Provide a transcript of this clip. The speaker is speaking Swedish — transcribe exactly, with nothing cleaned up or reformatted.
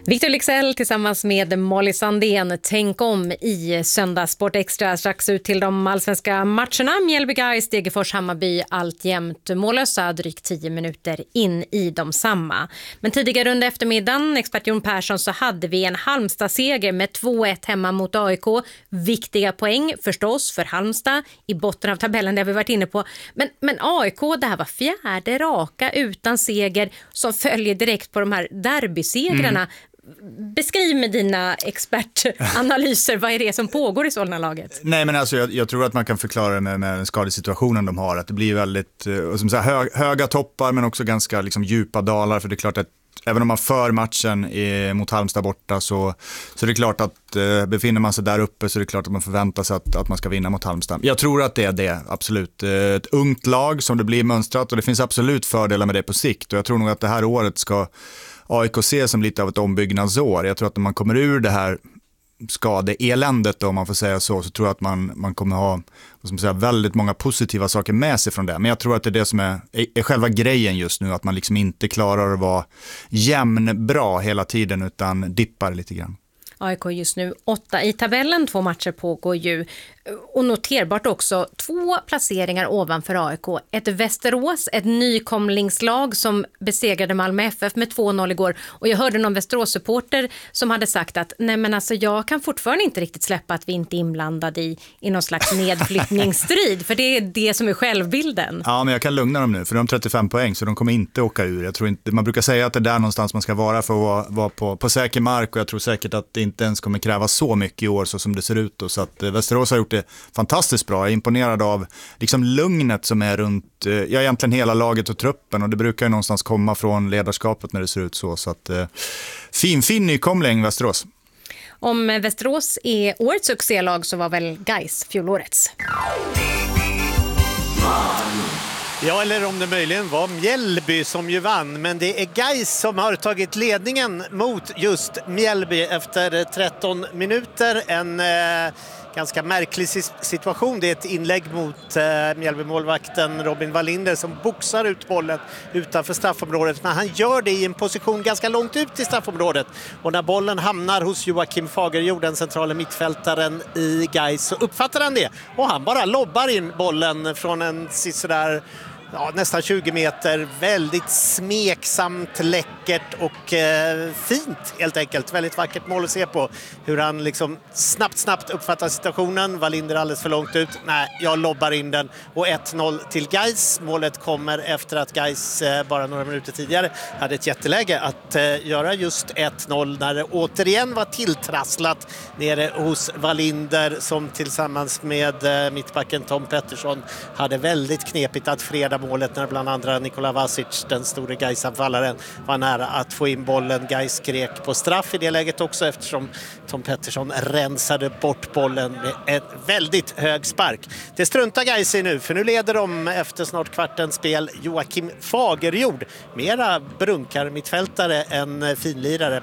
Victor Leksell tillsammans med Molly Sandén. Tänk om i Söndagssport Extra. Strax ut till de allsvenska matcherna. Mjällby Gais, Degerfors, Hammarby alltjämt mållösa drygt tio minuter in i de samma. Men tidigare under eftermiddagen, expert Jon Persson, så hade vi en Halmstad-seger med två ett hemma mot A I K. Viktiga poäng förstås för Halmstad i botten av tabellen, det har vi varit inne på. Men, men A I K, det här var fjärde raka utan seger som följer direkt på de här derbysegrarna. Mm. Beskriv med dina expertanalyser, vad är det som pågår i Solna-laget? Nej, men alltså jag, jag tror att man kan förklara det med, med den skadesituationen de har. Att det blir väldigt som så här, hög, höga toppar men också ganska liksom, djupa dalar. För det är klart att även om man för matchen i, mot Halmstad borta så, så är det klart att eh, befinner man sig där uppe så är det klart att man förväntar sig att, att man ska vinna mot Halmstad. Jag tror att det är det, absolut. Ett ungt lag som det blir mönstrat och det finns absolut fördelar med det på sikt. Och jag tror nog att det här året ska A I K se som lite av ett ombyggnadsår. Jag tror att när man kommer ur det här skadeeländet, om man får säga så, så tror jag att man, man kommer ha vad ska man säga, väldigt många positiva saker med sig från det. Men jag tror att det är det som är, är själva grejen just nu, att man liksom inte klarar att vara jämnbra hela tiden utan dippar lite grann. A I K just nu åtta i tabellen, två matcher pågår ju. Och noterbart också två placeringar ovanför A I K. Ett Västerås, ett nykomlingslag som besegrade Malmö F F med två noll igår. Och jag hörde någon Västerås-supporter som hade sagt att nej men alltså jag kan fortfarande inte riktigt släppa att vi inte är inblandade i, i någon slags nedflyttningsstrid. För det är det som är självbilden. Ja, men jag kan lugna dem nu för de har trettiofem poäng så de kommer inte åka ur. Jag tror inte, man brukar säga att det är där någonstans man ska vara för att vara, vara på, på säker mark. Och jag tror säkert att det inte ens kommer kräva så mycket i år så som det ser ut då. Så att eh, Västerås har gjort det fantastiskt bra. Jag är imponerad av liksom lugnet som är runt eh, ja, egentligen hela laget och truppen, och det brukar ju någonstans komma från ledarskapet när det ser ut så. Så att eh, fin, fin nykomling Västerås. Om Västerås är årets succélag så var väl Gais fjolårets. Ja, eller om det möjligen var Mjällby som ju vann, men det är Gais som har tagit ledningen mot just Mjällby efter tretton minuter. En eh, ganska märklig situation. Det är ett inlägg mot eh, Mjällby-målvakten Robin Wallinder som boxar ut bollen utanför straffområdet, men han gör det i en position ganska långt ut i straffområdet. Och när bollen hamnar hos Joakim Fagerjord, den centrala mittfältaren i Gais, så uppfattar han det. Och han bara lobbar in bollen från en sådär ja, nästan tjugo meter, väldigt smeksamt, läckert och eh, fint helt enkelt. Väldigt vackert mål att se på. Hur han liksom snabbt, snabbt uppfattar situationen. Wallinder alldeles för långt ut. Nej, jag lobbar in den. Och ett noll till Gais. Målet kommer efter att Gais eh, bara några minuter tidigare hade ett jätteläge att eh, göra just ett noll när det återigen var tilltrasslat nere hos Wallinder som tillsammans med eh, mittbacken Tom Pettersson hade väldigt knepigt att freda målet när bland andra Nikola Vasic, den store Gais-anfallaren, var nära att få in bollen. Gais skrek på straff i det läget också eftersom Tom Pettersson rensade bort bollen med en väldigt hög spark. Det struntar Gais i nu, för nu leder de efter snart kvartens spel Joakim Fagerjord. Mera brunkar mittfältare än finlirare.